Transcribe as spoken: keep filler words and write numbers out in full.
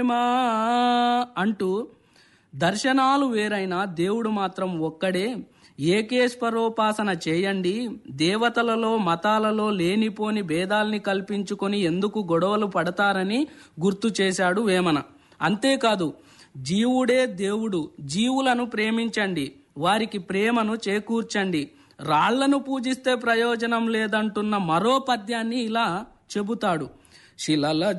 అంటూ దర్శనాలు వేరైనా దేవుడు మాత్రం ఒక్కడే. ఏకేశ్వరోపాసన చేయండి. దేవతలలో మతాలలో లేనిపోని భేదాల్ని కల్పించుకొని ఎందుకు గొడవలు పడతారని గుర్తు చేశాడు వేమన. అంతేకాదు, జీవుడే దేవుడు, జీవులను ప్రేమించండి, వారికి ప్రేమను చేకూర్చండి, రాళ్లను పూజిస్తే ప్రయోజనం లేదంటున్న మరో పద్యాన్ని ఇలా చెబుతాడు. శిలల